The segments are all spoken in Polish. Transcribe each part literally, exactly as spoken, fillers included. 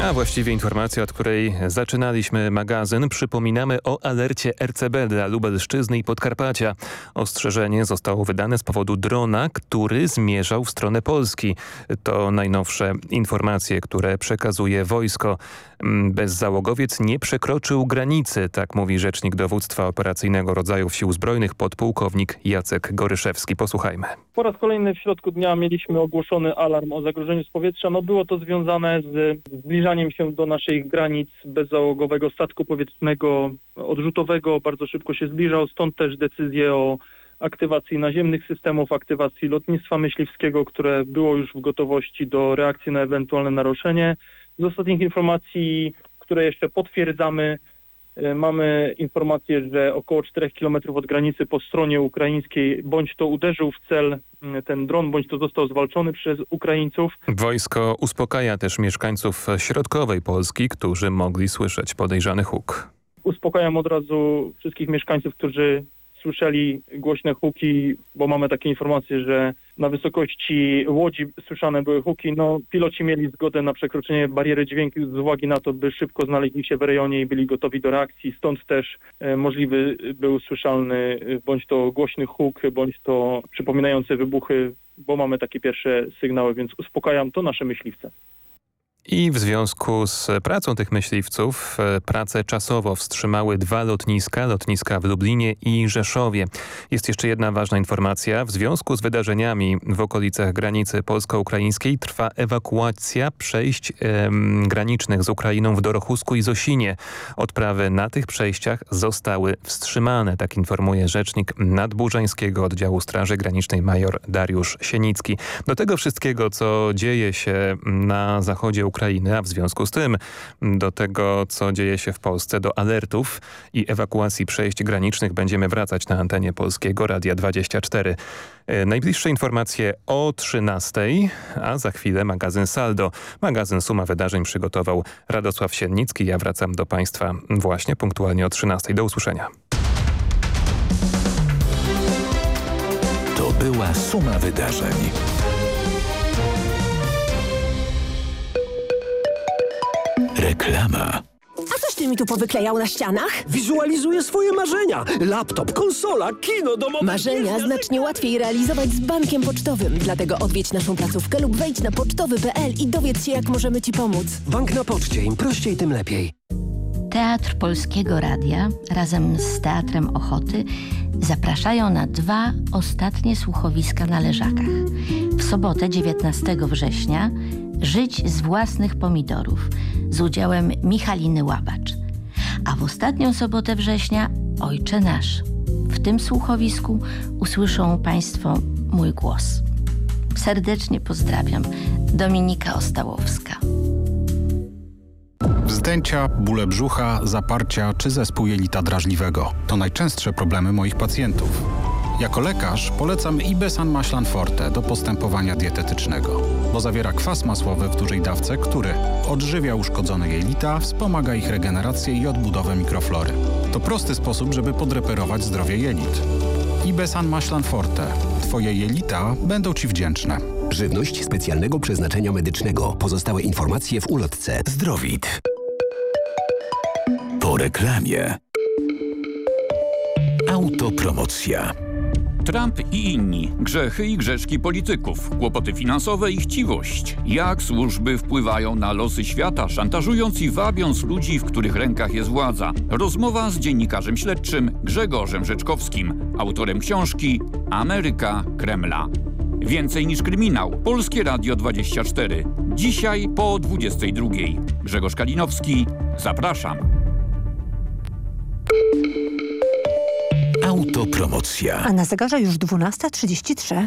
A właściwie informacja, od której zaczynaliśmy magazyn. Przypominamy o alercie R C B dla Lubelszczyzny i Podkarpacia. Ostrzeżenie zostało wydane z powodu drona, który zmierzał w stronę Polski. To najnowsze informacje, które przekazuje wojsko. Bezzałogowiec nie przekroczył granicy, tak mówi rzecznik dowództwa operacyjnego rodzajów Sił Zbrojnych podpułkownik Jacek Goryszewski. Posłuchajmy. Po raz kolejny w środku dnia mieliśmy ogłoszony alarm o zagrożeniu z powietrza. No było to związane z zbliżaniem się do naszych granic bezzałogowego statku powietrznego odrzutowego. Bardzo szybko się zbliżał, stąd też decyzje o aktywacji naziemnych systemów, aktywacji lotnictwa myśliwskiego, które było już w gotowości do reakcji na ewentualne naruszenie. Z ostatnich informacji, które jeszcze potwierdzamy, mamy informację, że około czterech kilometrów od granicy po stronie ukraińskiej bądź to uderzył w cel ten dron, bądź to został zwalczony przez Ukraińców. Wojsko uspokaja też mieszkańców środkowej Polski, którzy mogli słyszeć podejrzany huk. Uspokajam od razu wszystkich mieszkańców, którzy słyszeli głośne huki, bo mamy takie informacje, że na wysokości Łodzi słyszane były huki. No, piloci mieli zgodę na przekroczenie bariery dźwięku z uwagi na to, by szybko znaleźli się w rejonie i byli gotowi do reakcji. Stąd też e, możliwy był słyszalny bądź to głośny huk, bądź to przypominające wybuchy, bo mamy takie pierwsze sygnały, więc uspokajam, to nasze myśliwce. I w związku z pracą tych myśliwców pracę czasowo wstrzymały dwa lotniska, lotniska w Lublinie i Rzeszowie. Jest jeszcze jedna ważna informacja. W związku z wydarzeniami w okolicach granicy polsko-ukraińskiej trwa ewakuacja przejść em, granicznych z Ukrainą w Dorochusku i Zosinie. Odprawy na tych przejściach zostały wstrzymane, tak informuje rzecznik Nadburzańskiego Oddziału Straży Granicznej major Dariusz Sienicki. Do tego wszystkiego, co dzieje się na zachodzie Ukrainy, a w związku z tym do tego, co dzieje się w Polsce, do alertów i ewakuacji przejść granicznych będziemy wracać na antenie Polskiego Radia dwadzieścia cztery. Najbliższe informacje o trzynastej, a za chwilę magazyn Saldo. Magazyn Suma Wydarzeń przygotował Radosław Siennicki. Ja wracam do Państwa właśnie punktualnie o trzynastej. Do usłyszenia. To była Suma Wydarzeń. Reklama. A coś ty mi tu powyklejał na ścianach? Wizualizuję swoje marzenia. Laptop, konsola, kino domowe... Marzenia znacznie łatwiej realizować z bankiem pocztowym. Dlatego odwiedź naszą placówkę lub wejdź na pocztowy kropka p l i dowiedz się, jak możemy ci pomóc. Bank na poczcie. Im prościej, tym lepiej. Teatr Polskiego Radia razem z Teatrem Ochoty zapraszają na dwa ostatnie słuchowiska na Leżakach. W sobotę dziewiętnastego września Żyć z własnych pomidorów z udziałem Michaliny Łabacz. A w ostatnią sobotę września Ojcze Nasz. W tym słuchowisku usłyszą Państwo mój głos. Serdecznie pozdrawiam. Dominika Ostałowska. Wzdęcia, bóle brzucha, zaparcia czy zespół jelita drażliwego to najczęstsze problemy moich pacjentów. Jako lekarz polecam Ibesan Maślan Forte do postępowania dietetycznego, bo zawiera kwas masłowy w dużej dawce, który odżywia uszkodzone jelita, wspomaga ich regenerację i odbudowę mikroflory. To prosty sposób, żeby podreperować zdrowie jelit. Ibesan Maślan Forte. Twoje jelita będą Ci wdzięczne. Żywność specjalnego przeznaczenia medycznego. Pozostałe informacje w ulotce. Zdrowit. Po reklamie. Autopromocja. Trump i inni. Grzechy i grzeszki polityków. Kłopoty finansowe i chciwość. Jak służby wpływają na losy świata, szantażując i wabiąc ludzi, w których rękach jest władza. Rozmowa z dziennikarzem śledczym Grzegorzem Rzeczkowskim, autorem książki Ameryka Kremla. Więcej niż kryminał. Polskie Radio dwadzieścia cztery. Dzisiaj po dwudziestej drugiej. Grzegorz Kalinowski. Zapraszam. Autopromocja. A na zegarze już dwunasta trzydzieści trzy.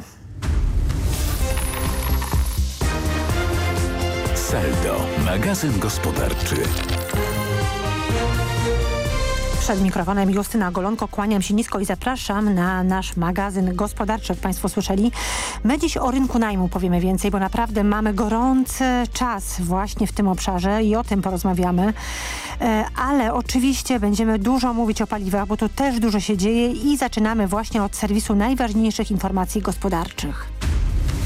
Saldo. Magazyn gospodarczy. Przed mikrofonem Justyna Golonko, kłaniam się nisko i zapraszam na nasz magazyn gospodarczy, jak Państwo słyszeli. My dziś o rynku najmu powiemy więcej, bo naprawdę mamy gorący czas właśnie w tym obszarze i o tym porozmawiamy. Ale oczywiście będziemy dużo mówić o paliwach, bo tu też dużo się dzieje i zaczynamy właśnie od serwisu najważniejszych informacji gospodarczych.